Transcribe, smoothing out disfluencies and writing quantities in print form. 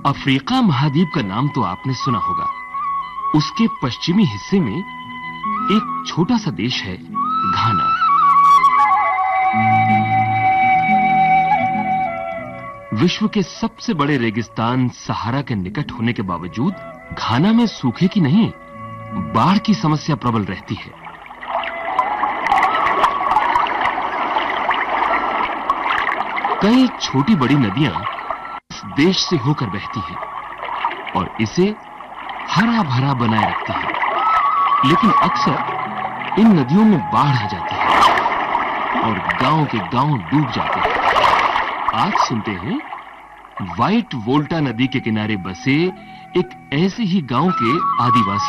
Africa महाद्वीप का नाम तो आपने सुना होगा। उसके पश्चिमी हिस्से में एक छोटा सा देश है, घाना। विश्व के सबसे बड़े रेगिस्तान सहारा के निकट होने के बावजूद घाना में सूखे की नहीं, बाढ़ की समस्या प्रबल रहती है। कई छोटी बड़ी नदियां इस देश से होकर बहती हैं और इसे हरा भरा बनाए रखती हैं। लेकिन अक्सर इन नदियों में बाढ़ आ जाती है और गांव के गांव डूब जाते हैं। आज सुनते हैं व्हाइट वोल्टा नदी के किनारे बसे एक ऐसे ही गांव के आदिवासी